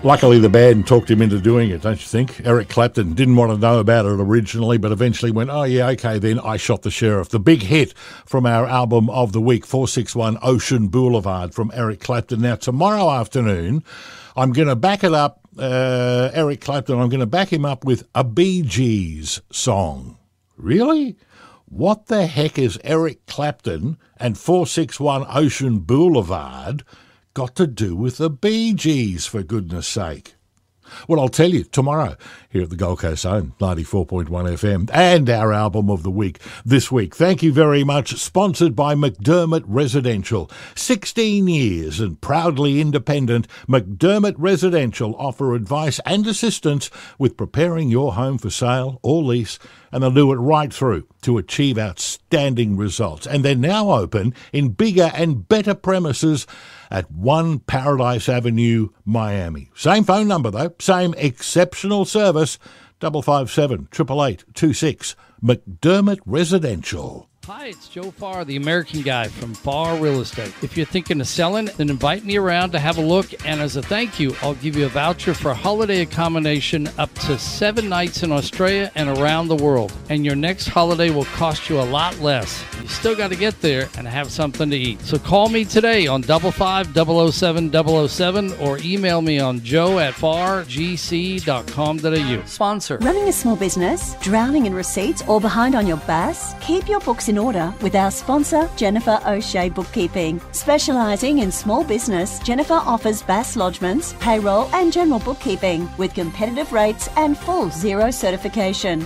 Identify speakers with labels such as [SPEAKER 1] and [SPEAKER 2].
[SPEAKER 1] Luckily, the band talked him into doing it, don't you think? Eric Clapton didn't want to know about it originally, but eventually went, oh, yeah, okay, then I Shot the Sheriff. The big hit from our album of the week, 461 Ocean Boulevard from Eric Clapton. Now, tomorrow afternoon, I'm going to back it up, Eric Clapton, I'm going to back him up with a Bee Gees song. Really? What the heck is Eric Clapton and 461 Ocean Boulevard got to do with the Bee Gees, for goodness sake? Well, I'll tell you tomorrow here at the Gold Coast Zone, 94.1 FM, and our album of the week this week. Thank you very much. Sponsored by McDermott Residential. 16 years and proudly independent, McDermott Residential offer advice and assistance with preparing your home for sale or lease, and they'll do it right through to achieve outstanding results. And they're now open in bigger and better premises at 1 Paradise Avenue, Miami. Same phone number, though. Same exceptional service. 557 888 26. McDermott Residential.
[SPEAKER 2] Hi, it's Joe Farr, the American guy from Farr Real Estate. If you're thinking of selling, then invite me around to have a look, and as a thank you, I'll give you a voucher for holiday accommodation up to 7 nights in Australia and around the world. And your next holiday will cost you a lot less. You still got to get there and have something to eat. So call me today on 55007-007 or email me on joe@fargc.com.au. Sponsor.
[SPEAKER 3] Running a small business, drowning in receipts, or behind on your BAS? Keep your books in order with our sponsor, Jennifer O'Shea Bookkeeping. Specialising in small business, Jennifer offers BAS lodgements, payroll and general bookkeeping with competitive rates and full zero certification.